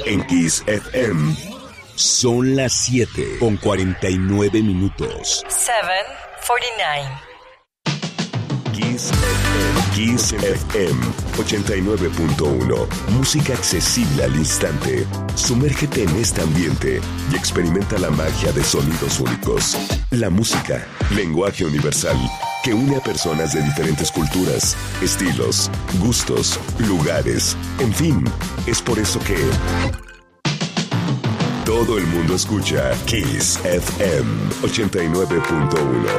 En Kiss FM. Son las 7:49. 7:49. Kiss FM. Kiss FM 89.1. Música accesible al instante. Sumérgete en este ambiente y experimenta la magia de sonidos únicos. La música, lenguaje universal, que une a personas de diferentes culturas, estilos, gustos, lugares, en fin, es por eso que todo el mundo escucha Kiss FM 89.1.